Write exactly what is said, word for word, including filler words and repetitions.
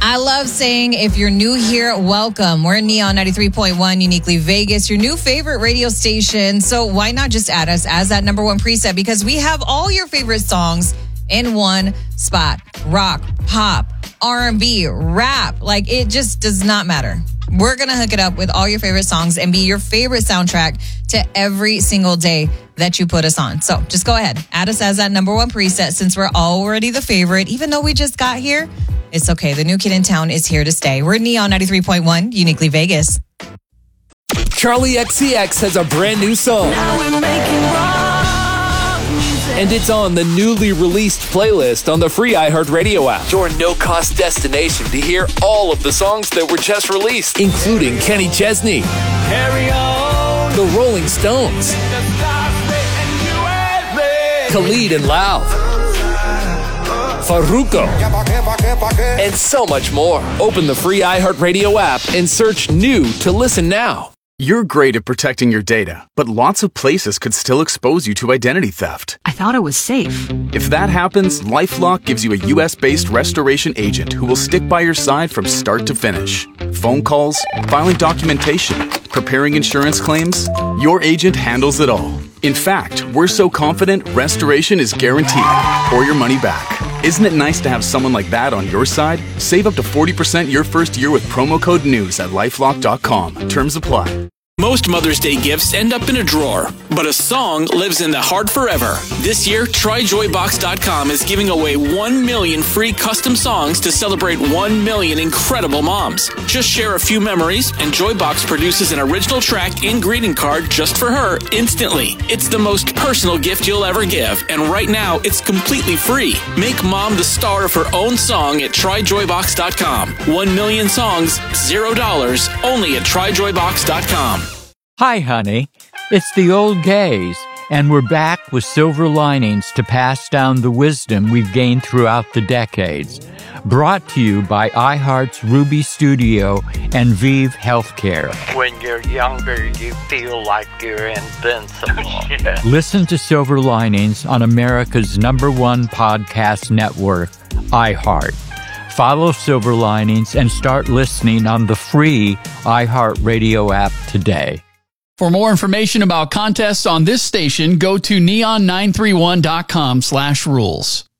I love saying if you're new here, welcome. We're Neon ninety-three point one, Uniquely Vegas, your new favorite radio station. So why not just add us as that number one preset? Because we have all your favorite songs in one spot. Rock, pop, R and B, rap. Like, it just does not matter. We're going to hook it up with all your favorite songs and be your favorite soundtrack to every single day that you put us on. So just go ahead. Add us as that number one preset since we're already the favorite. Even though we just got here, it's okay. The new kid in town is here to stay. We're Neon ninety-three point one, Uniquely Vegas. Charlie X C X has a brand new song. Now we're making rock music. And it's on the newly released playlist on the free iHeartRadio app. Your no-cost destination to hear all of the songs that were just released, including Kenny Chesney, Carry on. The Rolling Stones, Khalid and Lauv, Farruko, and so much more. Open the free iHeartRadio app and search new to listen now. You're great at protecting your data, but lots of places could still expose you to identity theft. I thought it was safe. If that happens, LifeLock gives you a U S-based restoration agent who will stick by your side from start to finish. Phone calls, filing documentation, preparing insurance claims, your agent handles it all. In fact, we're so confident restoration is guaranteed or your money back. Isn't it nice to have someone like that on your side? Save up to forty percent your first year with promo code NEWS at lifelock dot com. Terms apply. Most Mother's Day gifts end up in a drawer, but a song lives in the heart forever. This year, try joy box dot com is giving away one million free custom songs to celebrate one million incredible moms. Just share a few memories, and Joybox produces an original track and greeting card just for her instantly. It's the most personal gift you'll ever give, and right now, it's completely free. Make mom the star of her own song at try joy box dot com. One million songs, zero dollars, only at try joy box dot com. Hi, honey. It's the old gays, and we're back with silver linings to pass down the wisdom we've gained throughout the decades. Brought to you by iHeart's Ruby Studio and Vive Healthcare. When you're younger, you feel like you're invincible. Yeah. Listen to Silver Linings on America's number one podcast network, iHeart. Follow Silver Linings and start listening on the free iHeartRadio app today. For more information about contests on this station, go to neon nine three one dot com slash rules.